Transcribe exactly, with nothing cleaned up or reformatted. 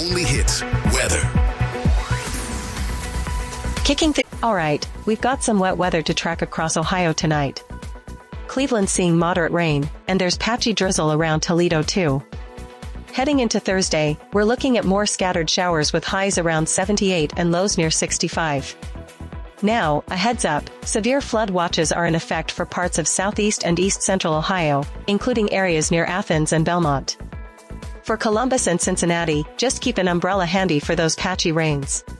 only hits, weather. Kicking th- Alright, we've got some wet weather to track across Ohio tonight. Cleveland seeing moderate rain, and there's patchy drizzle around Toledo too. Heading into Thursday, we're looking at more scattered showers with highs around seventy-eight and lows near sixty-five. Now, a heads up, severe flood watches are in effect for parts of southeast and east central Ohio, including areas near Athens and Belmont. For Columbus and Cincinnati, just keep an umbrella handy for those patchy rains.